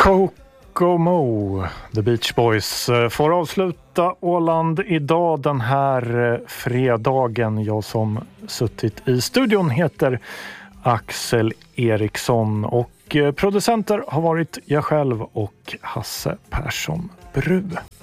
Kokomo, The Beach Boys, får avsluta Åland idag den här fredagen. Jag som suttit i studion heter Axel Eriksson och producenter har varit jag själv och Hasse Persson Bru.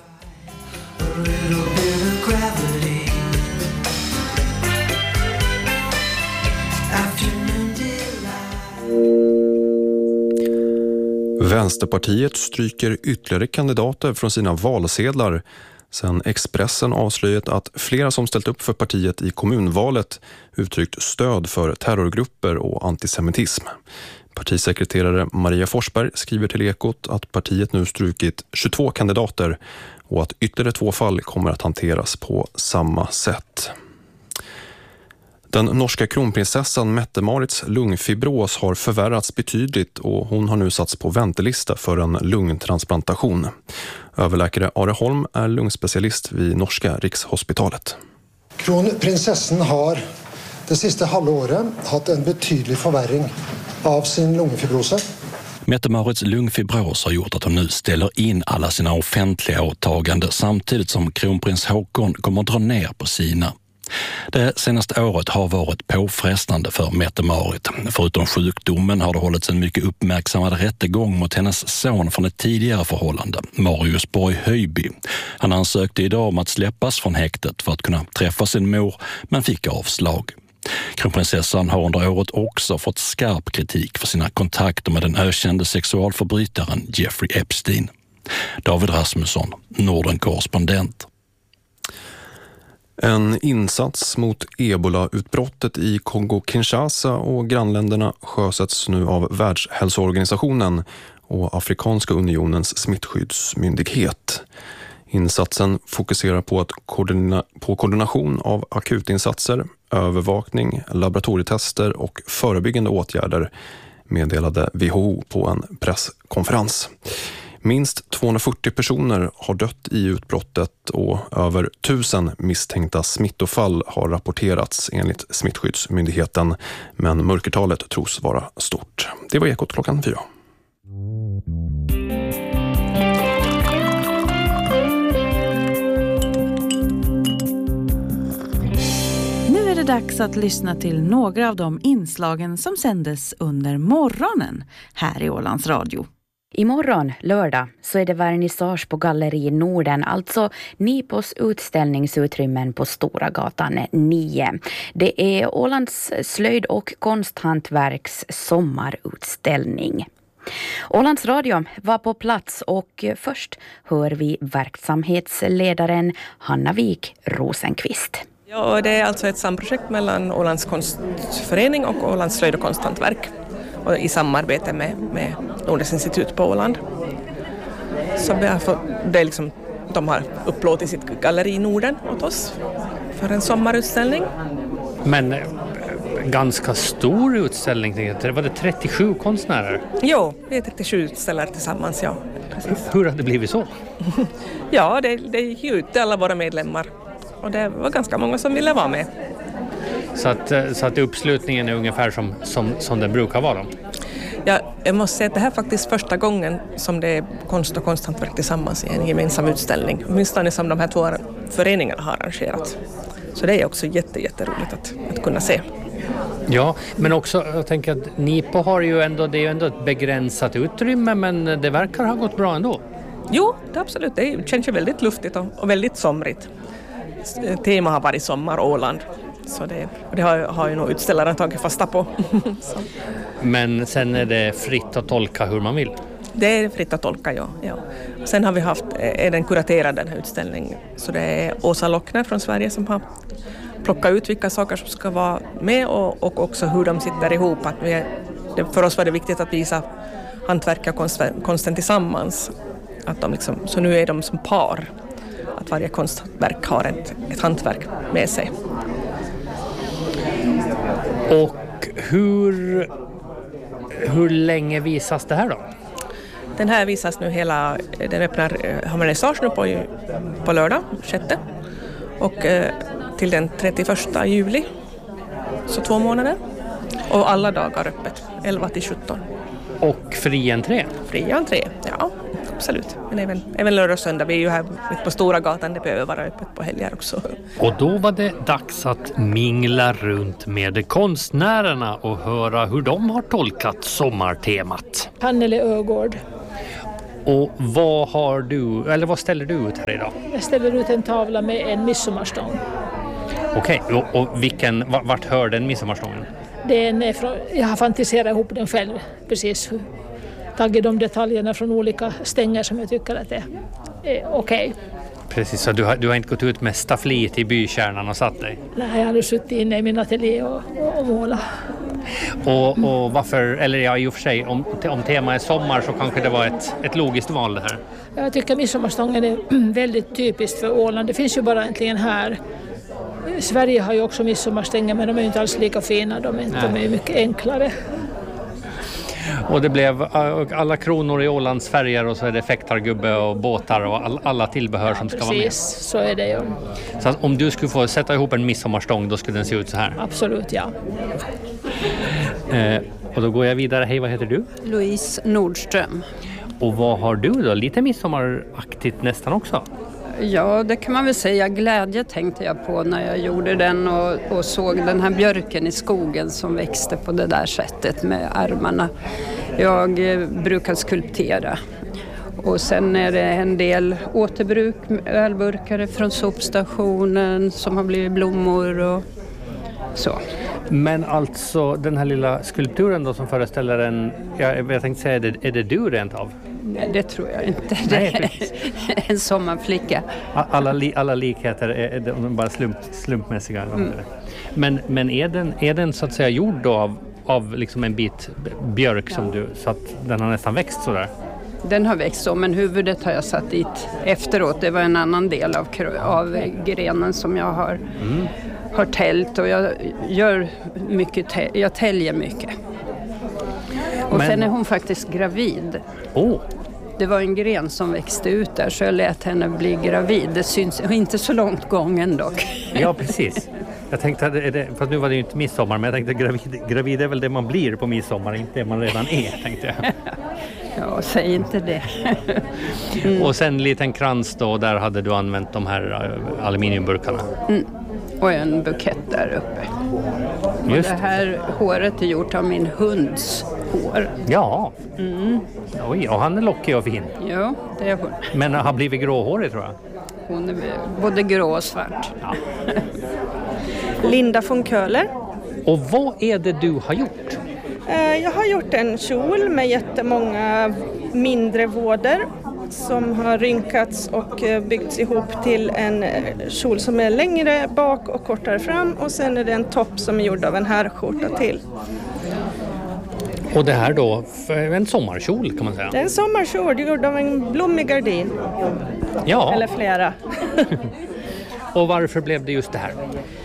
Vänsterpartiet stryker ytterligare kandidater från sina valsedlar sen Expressen avslöjat att flera som ställt upp för partiet i kommunvalet uttryckt stöd för terrorgrupper och antisemitism. Partisekreterare Maria Forsberg skriver till Ekot att partiet nu strukit 22 kandidater och att ytterligare 2 fall kommer att hanteras på samma sätt. Den norska kronprinsessan Mette-Marits lungfibros har förvärrats betydligt och hon har nu satts på väntelista för en lungtransplantation. Överläkare Are Holm är lungspecialist vid Norska Rikshospitalet. Kronprinsessan har det sista halvåret haft en betydlig förvärring av sin lungfibros. Mette-Marits lungfibros har gjort att hon nu ställer in alla sina offentliga åtaganden samtidigt som kronprins Håkon kommer att dra ner på sina. Det senaste året har varit påfrestande för Mette-Marit. Förutom sjukdomen har det hållits en mycket uppmärksammad rättegång mot hennes son från ett tidigare förhållande, Marius Borg Höjby. Han ansökte idag om att släppas från häktet för att kunna träffa sin mor, men fick avslag. Kronprinsessan har under året också fått skarp kritik för sina kontakter med den ökände sexualförbrytaren Jeffrey Epstein. David Rasmusson, Norden-korrespondent. En insats mot Ebola-utbrottet i Kongo-Kinshasa och grannländerna sjösätts nu av Världshälsoorganisationen och Afrikanska unionens smittskyddsmyndighet. Insatsen fokuserar på koordination av akutinsatser, övervakning, laboratorietester och förebyggande åtgärder, meddelade WHO på en presskonferens. Minst 240 personer har dött i utbrottet och över 1000 misstänkta smittofall har rapporterats enligt Smittskyddsmyndigheten, men mörkertalet tros vara stort. Det var Ekot klockan 4. Nu är det dags att lyssna till några av de inslagen som sändes under morgonen här i Ålands Radio. Imorgon, lördag, så är det vernissage på Galleri Norden, alltså Nipos utställningsutrymmen på Stora gatan 9. Det är Ålands slöjd- och konsthantverks sommarutställning. Ålands Radio var på plats och först hör vi verksamhetsledaren Hanna Wik Rosenqvist. Ja, det är alltså ett samprojekt mellan Ålands konstförening och Ålands slöjd- och konsthantverk. Och i samarbete med Nordens institut på Åland. Så det är liksom, de har upplåtit sitt galleri i Norden åt oss för en sommarutställning. Men ganska stor utställning, var det 37 konstnärer? Jo, det är 37 utställare tillsammans, ja. Precis. Hur har det blivit så? Ja, det gick ut till alla våra medlemmar och det var ganska många som ville vara med. Så att uppslutningen är ungefär som den brukar vara? Ja, jag måste säga att det här är faktiskt första gången som det är konst och konsthantverk tillsammans i en gemensam utställning. Åtminstone som de här 2 föreningarna har arrangerat. Så det är också jätteroligt att kunna se. Ja, men också jag tänker att Nipo har ju ändå ett begränsat utrymme, men det verkar ha gått bra ändå. Jo, det absolut. Det känns ju väldigt luftigt och väldigt somrigt. Tema har varit sommar Åland. Så det har ju nog utställaren tagit fasta på. Men sen är det fritt att tolka hur man vill? Det är fritt att tolka, ja. Sen har vi är den kuraterad den här utställningen. Så det är Åsa Lockner från Sverige som har plockat ut vilka saker som ska vara med och också hur de sitter ihop. För oss var det viktigt att visa hantverk och konsten tillsammans. Att de liksom, så nu är de som par. Att varje konstverk har ett hantverk med sig. Och hur länge visas det här då? Den här visas nu den öppnar vernissage nu på lördag, 6. Och till den 31 juli. Så 2 månader. Och alla dagar öppet, 11 till 17. Och fri entré? Fri entré, ja. Absolut. Men även lördag och söndag. Vi är ju här på Stora gatan. Det behöver vara öppet på helger också. Och då var det dags att mingla runt med konstnärerna och höra hur de har tolkat sommartemat. Anneli Ögård. Och vad ställer du ut här idag? Jag ställer ut en tavla med en midsommarstång. Okej, och vart hör den midsommarstången? Jag har fantiserat ihop den själv, precis. Tagit de detaljerna från olika stänger som jag tycker att det är okej. Precis, så du har inte gått ut med stafflit i bykärnan och satt dig? Nej, jag hade suttit inne i min ateljé och målat. Och varför, eller ja, i och för sig, om tema är sommar så kanske det var ett logiskt val det här. Jag tycker midsommarstången är väldigt typiskt för Åland. Det finns ju bara egentligen här. Sverige har ju också midsommarstänger, men de är ju inte alls lika fina. De är mycket enklare. Och det blev alla kronor i Ålands färger och så är det fäktargubbe och båtar och alla tillbehör som ska vara med. Precis, så är det ju. Så att om du skulle få sätta ihop en midsommarstång, då skulle den se ut så här? Absolut, ja. Och då går jag vidare. Hej, vad heter du? Louise Nordström. Och vad har du då? Lite midsommaraktigt nästan också? Ja, det kan man väl säga. Glädje tänkte jag på när jag gjorde den och såg den här björken i skogen som växte på det där sättet med armarna. Jag brukar skulptera. Och sen är det en del återbruk, ölburkare från sopstationen som har blivit blommor och så. Men alltså den här lilla skulpturen då som föreställer jag tänkte säga, är det du rent av? Nej, det tror jag inte. Det är en sommarflicka. Alla likheter är bara slumpmässiga. Men är den så att säga gjord då av liksom en bit björk som du, så att den har nästan växt sådär? Den har växt så, men huvudet har jag satt dit efteråt. Det var en annan del av grenen som jag har täljt, och jag gör mycket, jag täljer mycket. Och sen är hon faktiskt gravid. Det var en gren som växte ut där, så jag lät henne bli gravid. Det syns inte så långt gången dock. Ja, precis. Jag tänkte, fast nu var det ju inte midsommar, men jag tänkte gravid är väl det man blir på midsommar, inte det man redan är, tänkte jag. Ja, säg inte det. Och sen en liten krans då, där hade du använt de här aluminiumburkarna. Och en bukett där uppe. Just. Och det här håret är gjort av min hunds hår. Ja. Oj, och han är lockig och fin. Ja, det är hon. Men har blivit gråhårig, tror jag. Hon är både grå och svart. Ja. Linda von Köhler. Och vad är det du har gjort? Jag har gjort en kjol med jättemånga mindre våder som har rynkats och byggts ihop till en kjol som är längre bak och kortare fram, och sen är det en topp som är gjord av en herrskjorta till. Och det här då, en sommarkjol kan man säga? Det är en sommarkjol gjord av en blommig gardin. Ja. Eller flera. Och varför blev det just det här?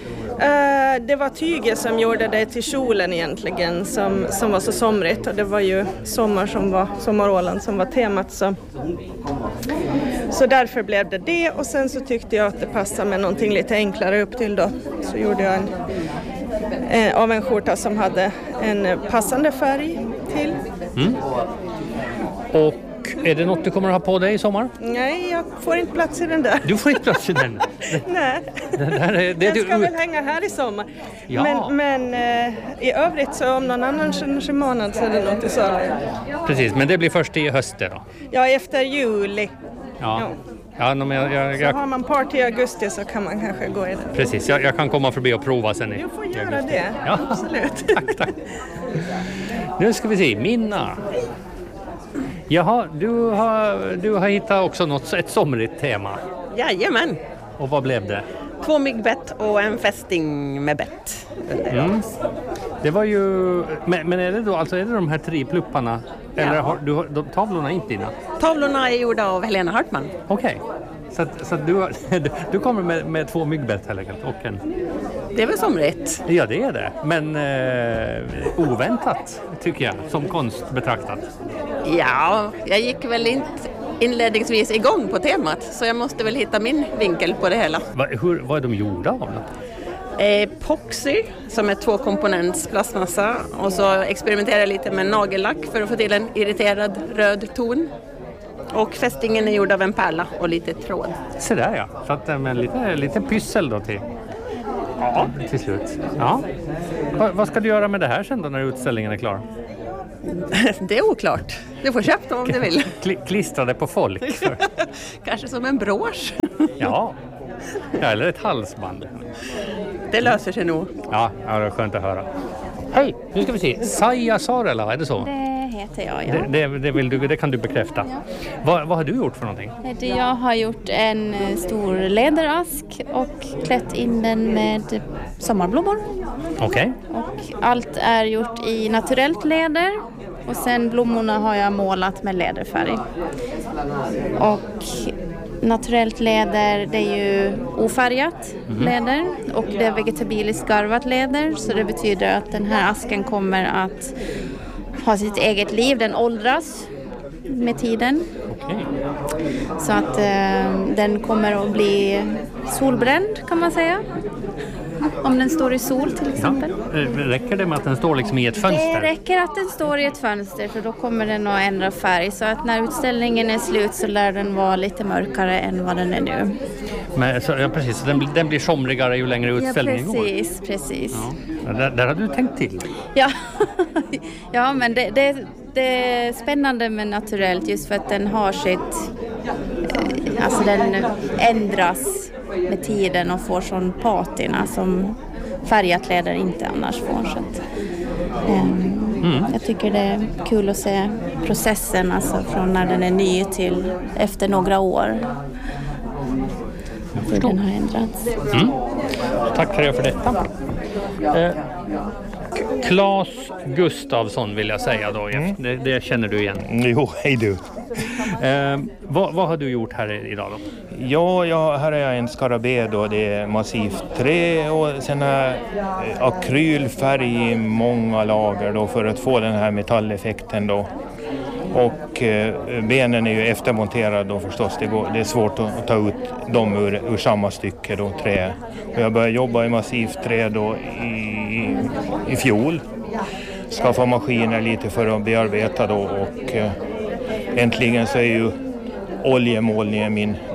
Det var tyget som gjorde det till kjolen egentligen som var så somrigt, och det var ju Sommaråland som var temat, så därför blev det, och sen så tyckte jag att det passade med någonting lite enklare upp till då, så gjorde jag av en skjorta som hade en passande färg till. Och är det något du kommer att ha på dig i sommar? Nej, jag får inte plats i den där. Du får inte plats i den? Nej, den ska väl hänga här i sommar. Ja. Men i övrigt så om någon annan känner månad så är det något i sommar. Precis, men det blir först i höst då? Ja, efter juli. Ja. Så har man party i augusti så kan man kanske gå i den. Precis, jag kan komma förbi och prova sen. Du får göra det, ja. Absolut. Tack. Nu ska vi se, Minna. Jaha, du har hittat också ett somrigt tema. Jajamän. Och vad blev det? 2 myggbett och en fästing med bett. Det var ju... Men är det då, alltså är det de här 3 plupparna? Ja. Eller har de tavlorna inte dina? Tavlorna är gjorda av Helena Hartman. Okej. Så du kommer med 2 myggbett helt enkelt och en... Det är väl somrigt? Ja, det är det. Men oväntat tycker jag, som konst betraktat. Ja, jag gick väl inte inledningsvis igång på temat, så jag måste väl hitta min vinkel på det hela. Vad är de gjorda av? Epoxy som är 2-komponents plastmassa och så experimenterar jag lite med nagellack för att få till en irriterad röd ton. Och fästingen är gjord av en pärla och lite tråd. Så där ja, så att med lite pyssel då till. Ja, till slut. Ja. Vad ska du göra med det här sen då när utställningen är klar? Det är oklart. Du får köpa om du vill. Klistra det på folk. Kanske som en brosch. Ja, eller ett halsband. Det löser sig nog. Ja, det är skönt att höra. Hej, nu ska vi se. Saija Saarela, är det så? Det heter jag, ja. Det kan du bekräfta. Ja. Vad har du gjort för någonting? Jag har gjort en stor läderask och klätt in den med sommarblommor. Okej. Och allt är gjort i naturellt läder. Och sen blommorna har jag målat med läderfärg. Och naturellt läder, det är ju ofärgat läder och det är vegetabiliskt garvat läder, så det betyder att den här asken kommer att ha sitt eget liv, den åldras med tiden. Okay. Så att den kommer att bli solbränd kan man säga. Om den står i sol till exempel. Ja. Räcker det med att den står liksom i ett fönster? Det räcker att den står i ett fönster, för då kommer den att ändra färg. Så att när utställningen är slut så lär den vara lite mörkare än vad den är nu. Men, ja, precis. Så den blir somrigare ju längre utställningen går. Ja, precis. Ja. Där har du tänkt till. Ja, ja, men det är spännande med naturellt just för att den har sitt... Alltså den ändras med tiden och får sån patina som färgat läder inte annars får. Så att, jag tycker det är kul att se processen, alltså från när den är ny till efter några år. Hur den har ändrats. Tack för detta. Claes Gustafsson vill jag säga då. Det känner du igen. Jo, hej du. Vad har du gjort här idag då? Ja, här är jag en skarabé då. Det är massivt trä och sen är akrylfärg i många lager då för att få den här metalleffekten då. Och benen är ju eftermonterade då förstås. Det är svårt att ta ut dem ur samma stycke då, trä. Och jag började jobba i massivt trä då i fjol. Skaffa maskiner lite för att bearbeta då och äntligen så är ju oljemålningen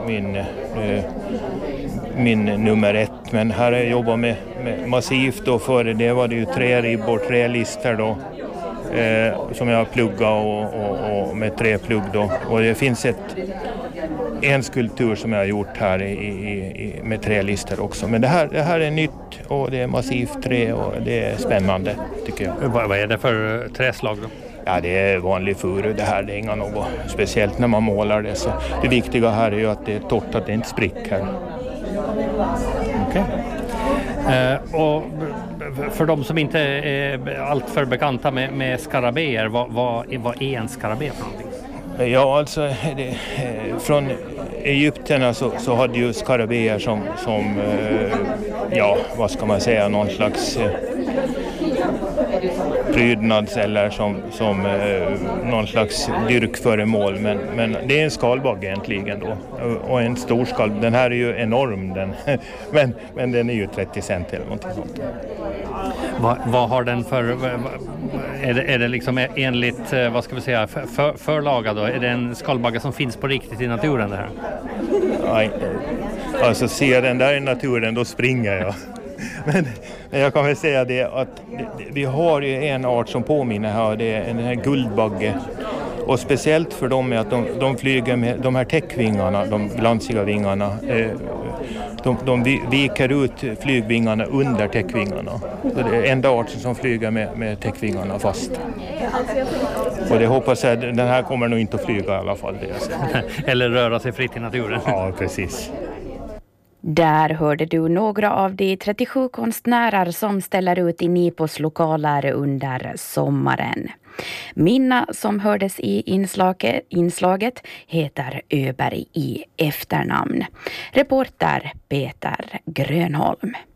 min nummer 1. Men här har jag jobbat med massivt då. Före det var det ju träribbor, trälister då. Som jag pluggar och med träplugg då. Och det finns en skulptur som jag har gjort här med trälister också. Men det här är nytt och det är massivt trä och det är spännande tycker jag. Vad är det för träslag då? Ja, det är vanlig furu det här. Det är inga något speciellt när man målar det. Så det viktiga här är ju att det är torrt, att det inte spricker. Okej. Och för de som inte är alltför bekanta med skarabéer, vad är en skarabé för någonting? Ja, alltså från Egypterna så hade ju skarabéer som ja, vad ska man säga, någon slags prydnads eller som någon slags dyrkföremål, men det är en skalbagge egentligen då, och en stor skalbagge. Den här är ju enorm den, men den är ju 30 cent eller någonting sånt. Vad har den för, är det liksom enligt, vad ska vi säga, förlaga då? Är det en skalbagge som finns på riktigt i naturen det här? Nej, alltså ser den där i naturen då springer jag. Men jag kan väl säga det att vi har ju en art som påminner här, det är den här guldbagge. Och speciellt för dem är att de flyger med de här täckvingarna, de glansiga vingarna. De viker ut flygvingarna under täckvingarna. Så det är enda arten som flyger med täckvingarna fast. Och det hoppas jag, den här kommer nog inte att flyga i alla fall. Eller röra sig fritt i naturen. Ja, precis. Där hörde du några av de 37 konstnärer som ställer ut i Nipos lokaler under sommaren. Minna som hördes i inslaget heter Öberg i efternamn. Reporter Peter Grönholm.